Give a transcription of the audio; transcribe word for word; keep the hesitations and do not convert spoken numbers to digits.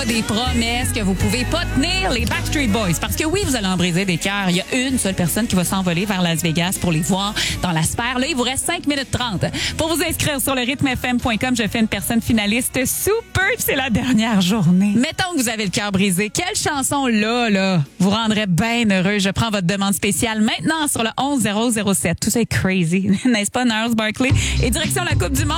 pas des promesses que vous pouvez pas tenir, les Backstreet Boys. Parce que oui, vous allez en briser des cœurs. Il y a une seule personne qui va s'envoler vers Las Vegas pour les voir dans la sphère. Là, il vous reste cinq minutes trente. Pour vous inscrire sur le rythme f m point com, je fais une personne finaliste super. C'est la dernière journée. Mettons que vous avez le cœur brisé. Quelle chanson là, là, vous rendrait bien heureux? Je prends votre demande spéciale maintenant sur le onze zéro zéro sept. Tout ça est crazy, n'est-ce pas, Gnarls Barkley? Et direction la Coupe du Monde.